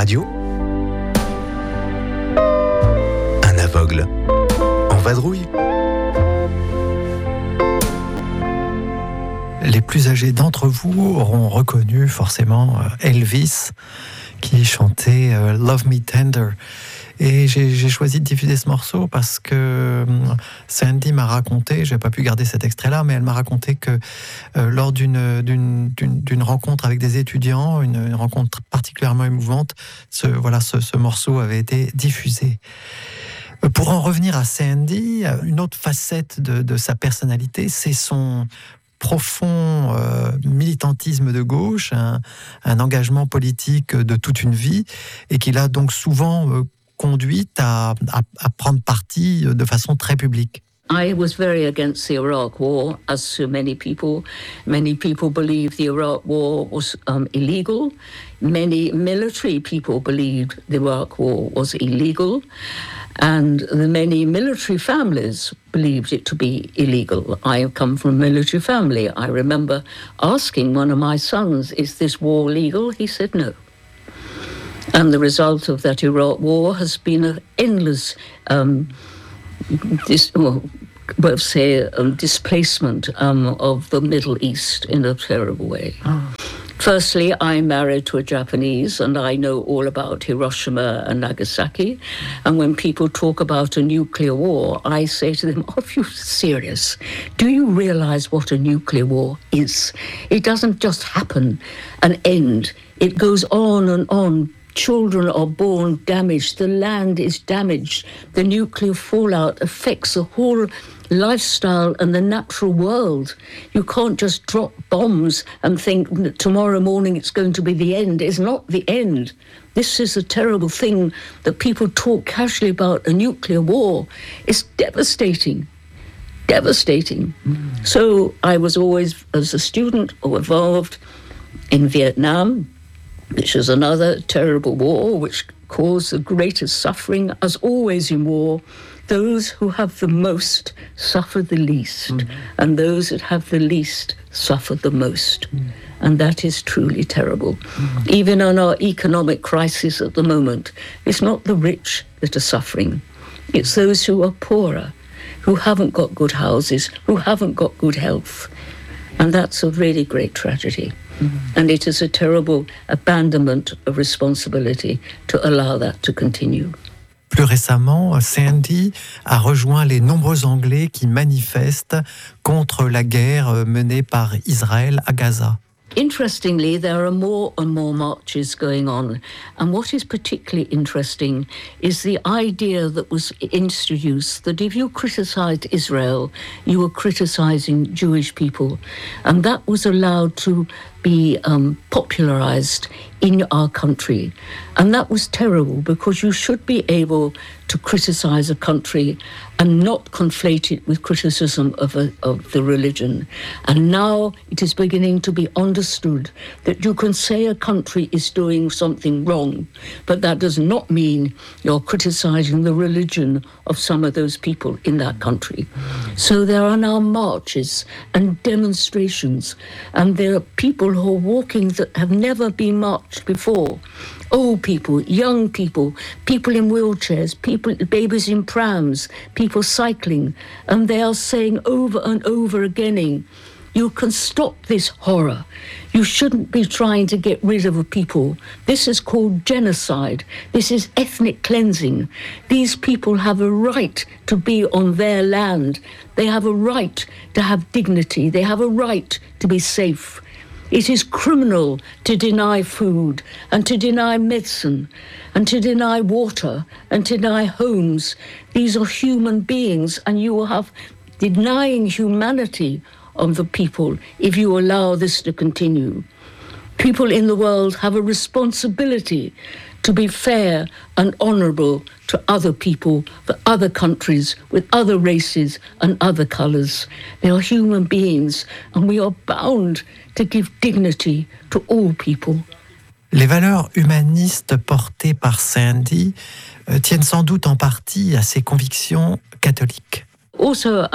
radio, un aveugle en vadrouille. Les plus âgés d'entre vous auront reconnu forcément Elvis qui chantait Love Me Tender. Et j'ai choisi de diffuser ce morceau parce que Sandy m'a raconté, j'ai pas pu garder cet extrait-là, mais elle m'a raconté que lors d'une rencontre avec des étudiants, une rencontre particulièrement émouvante, ce morceau avait été diffusé. Pour en revenir à Sandy, une autre facette de sa personnalité, c'est son profond militantisme de gauche, un engagement politique de toute une vie, et qu'il a donc souvent conduite à prendre parti de façon très publique. I was very against the Iraq War, as so many people. Many people believed the Iraq War was illegal. Many military people believed the Iraq War was illegal. And the many military families believed it to be illegal. I have come from a military family. I remember asking one of my sons, "Is this war legal?" He said no. And the result of that Iraq War has been an endless displacement of the Middle East in a terrible way. Oh. Firstly, I'm married to a Japanese, and I know all about Hiroshima and Nagasaki. And when people talk about a nuclear war, I say to them, "Are you serious? Do you realize what a nuclear war is? It doesn't just happen and end. It goes on and on. Children are born damaged. The land is damaged. The nuclear fallout affects the whole lifestyle and the natural world. You can't just drop bombs and think that tomorrow morning it's going to be the end. It's not the end. This is a terrible thing that people talk casually about, a nuclear war. It's devastating. Devastating. So I was always, as a student, involved in Vietnam, which is another terrible war which caused the greatest suffering. As always in war, those who have the most suffer the least, and those that have the least suffer the most. And that is truly terrible. Even in our economic crisis at the moment, it's not the rich that are suffering. It's those who are poorer, who haven't got good houses, who haven't got good health. And that's a really great tragedy. And it is a terrible abandonment of responsibility to allow that to continue. Plus récemment, Sandy a rejoint les nombreux Anglais qui manifestent contre la guerre menée par Israël à Gaza. Interestingly, there are more and more marches going on. And what is particularly interesting is the idea that was introduced that if you criticized Israel, you were criticizing Jewish people. And that was allowed to be popularized in our country. And that was terrible because you should be able to criticize a country and not conflate it with criticism of the religion. And now it is beginning to be understood that you can say a country is doing something wrong, but that does not mean you're criticizing the religion of some of those people in that country. So there are now marches and demonstrations, and there are people who are walking that have never been marched before. Old people, young people, people in wheelchairs, babies in prams, people cycling, and they are saying over and over again, you can stop this horror. You shouldn't be trying to get rid of a people. This is called genocide. This is ethnic cleansing. These people have a right to be on their land. They have a right to have dignity. They have a right to be safe. It is criminal to deny food and to deny medicine and to deny water and to deny homes. These are human beings, and you will have denying humanity of the people if you allow this to continue. People in the world have a responsibility to be fair and honourable to other people, for other countries, with other races and other colours. They are human beings, and we are bound to give dignity to all people. Les valeurs humanistes portées par Sandy tiennent sans doute en partie à ses convictions catholiques. Also,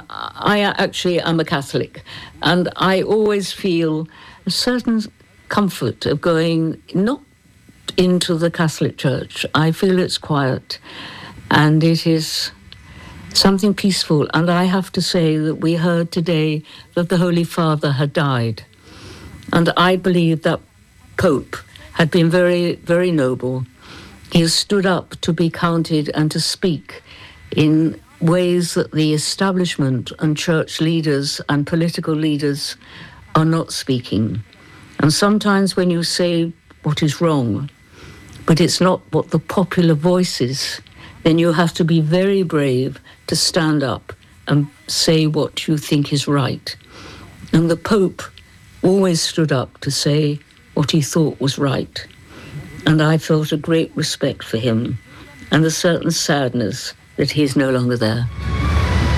I actually am a Catholic, and I always feel a certain comfort of going not into the Catholic Church. I feel it's quiet, and it is something peaceful. And I have to say that we heard today that the Holy Father had died. And I believe that Pope had been very, very noble. He has stood up to be counted and to speak in ways that the establishment and church leaders and political leaders are not speaking. And sometimes when you say what is wrong, but it's not what the popular voice is, then you have to be very brave to stand up and say what you think is right. And the Pope always stood up to say what he thought was right. And I felt a great respect for him and a certain sadness that he is no longer there.